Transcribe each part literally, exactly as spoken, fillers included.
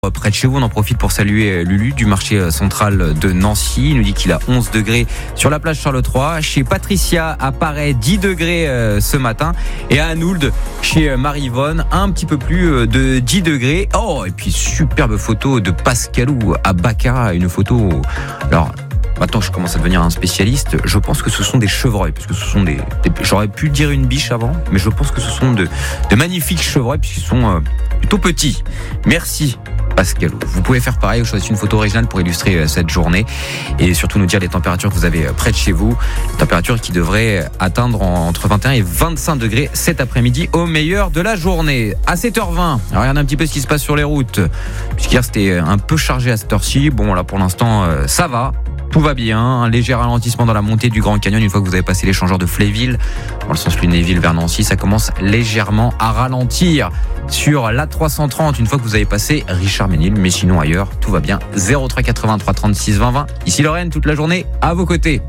Près de chez vous, on en profite pour saluer Lulu du marché central de Nancy. Il nous dit qu'il a onze degrés sur la plage Charles-trois. Chez Patricia à Paray, dix degrés ce matin. Et à Anould, chez Marie-Yvonne, un petit peu plus de dix degrés. Oh, et puis superbe photo de Pascalou à Baccarat. Une photo... Alors... Maintenant que je commence à devenir un spécialiste, je pense que ce sont des chevreuils, parce que ce sont des, des j'aurais pu dire une biche avant, mais je pense que ce sont de, de magnifiques chevreuils, puisqu'ils sont euh, plutôt petits. Merci Pascal. Vous pouvez faire pareil, choisir une photo originale pour illustrer euh, cette journée, et surtout nous dire les températures que vous avez euh, près de chez vous, températures qui devraient atteindre en, entre vingt et un et vingt-cinq degrés cet après-midi au meilleur de la journée. À sept heures vingt, alors regardez un petit peu ce qui se passe sur les routes, puisqu'hier c'était un peu chargé à cette heure-ci. Bon là pour l'instant euh, ça va. Tout va bien, un léger ralentissement dans la montée du Grand Canyon une fois que vous avez passé l'échangeur de Fléville dans le sens Lunéville vers Nancy, ça commence légèrement à ralentir sur l'A trois cent trente une fois que vous avez passé Richard-Ménil, mais sinon ailleurs tout va bien. Zéro trois quatre-vingt-trois trente-six vingt vingt. Ici Lorraine, toute la journée à vos côtés.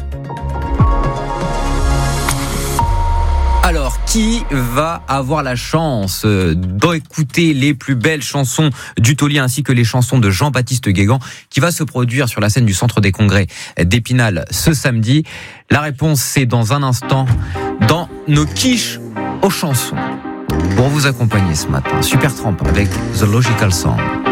Alors, qui va avoir la chance d'écouter les plus belles chansons du taulier ainsi que les chansons de Jean-Baptiste Guégan qui va se produire sur la scène du Centre des Congrès d'Épinal ce samedi? La réponse, c'est dans un instant dans nos quiches aux chansons. Pour vous accompagner ce matin, Supertramp avec The Logical Song.